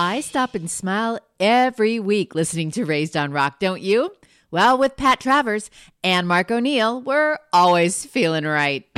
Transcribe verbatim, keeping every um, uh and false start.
I stop and smile every week listening to Raised on Rock, don't you? Well, with Pat Travers and Mark O'Neill, we're always feeling right.